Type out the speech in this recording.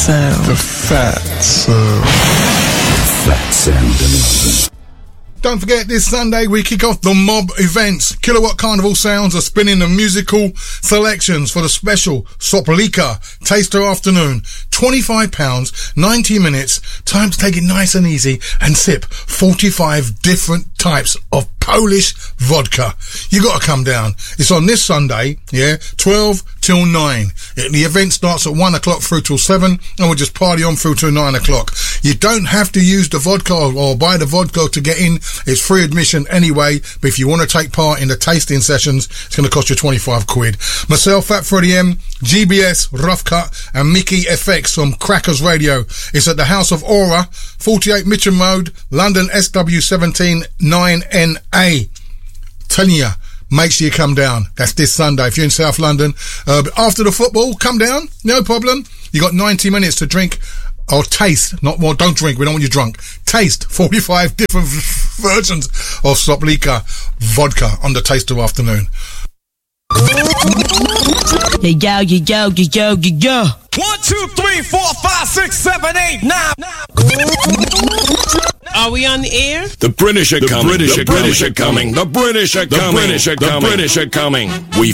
sound. The fat sound. Fat sound. Don't forget, this Sunday we kick off the Mob events. Kilowatt Carnival Sounds are spinning the musical selections for the special Soplika Taster Afternoon. £25, 90 minutes. Time to take it nice and easy and sip 45 different types of Polish vodka. You gotta come down. It's on this Sunday, 12 till 9. The event starts at 1 o'clock through till 7, and we'll just party on through till 9 o'clock. You don't have to use the vodka or buy the vodka to get in. It's free admission anyway, but if you want to take part in the tasting sessions, it's going to cost you 25 quid. Myself, Fat Freddie M, GBS, Rough Cut, and Mickey FX from Crackers Radio. It's at the House of Aura, 48 Mitcham Road, London SW17 9NA. Telling you, make sure you come down. That's this Sunday if you're in South London. After the football, come down, no problem. You got 90 minutes to drink or taste, not more, don't drink, we don't want you drunk. Taste 45 different versions of Soplika vodka on the Taster Afternoon. Yo. 1, 2, 3, 4, 5, 6, 7, 8, 9. Are we on the air? The British are coming. The British are coming. The British are coming. The British are coming. We